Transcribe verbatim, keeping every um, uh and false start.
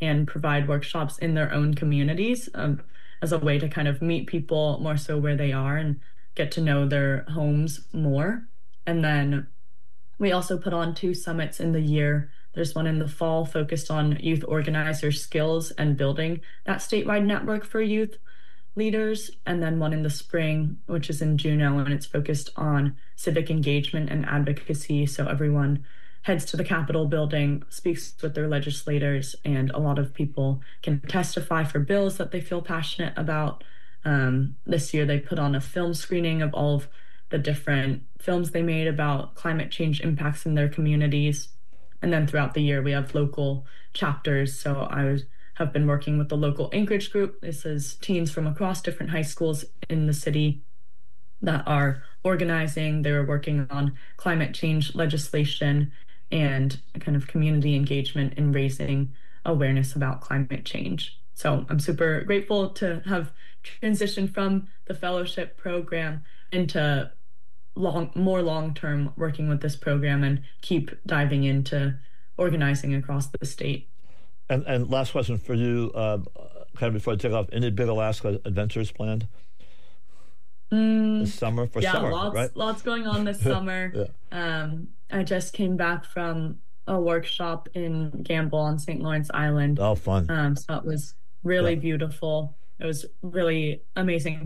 and provide workshops in their own communities um, as a way to kind of meet people more so where they are and get to know their homes more. And then we also put on two summits in the year. There's one in the fall focused on youth organizer skills and building that statewide network for youth leaders, and then one in the spring, which is in Juneau, and it's focused on civic engagement and advocacy. So everyone heads to the Capitol building, speaks with their legislators, and a lot of people can testify for bills that they feel passionate about. Um, this year, they put on a film screening of all of the different films they made about climate change impacts in their communities. And then throughout the year, we have local chapters. So I was, have been working with the local Anchorage group. This is teens from across different high schools in the city that are organizing. They're working on climate change legislation and kind of community engagement in raising awareness about climate change. So I'm super grateful to have transitioned from the fellowship program into long, more long-term working with this program and keep diving into organizing across the state. And, and last question for you, uh, kind of before I take off, any big Alaska adventures planned mm, this summer? For yeah, summer, lots, right? lots going on this summer. Yeah. Um, I just came back from a workshop in Gamble on Saint Lawrence Island. Oh, fun. Um, so it was really Yeah. beautiful. It was really amazing